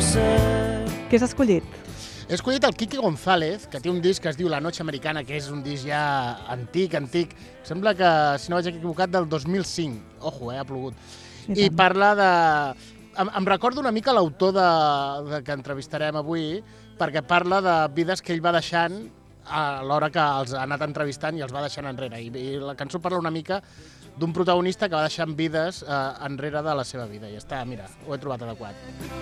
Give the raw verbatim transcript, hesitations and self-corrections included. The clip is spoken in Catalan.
Què has escollit? He escollit el Quique González, que té un disc que es diu La Noche Americana, que és un disc ja antic, antic. Sembla que, si no vaig equivocat, del dos mil cinc. Ojo, eh, ha plogut. I, I parla de... Em, em recordo una mica l'autor de, de que entrevistarem avui, perquè parla de vides que ell va deixant a l'hora que els ha anat entrevistant i els va deixant enrere. I, i la cançó parla una mica d'un protagonista que va deixant vides eh, enrere de la seva vida. I està, mira, ho he trobat adequat.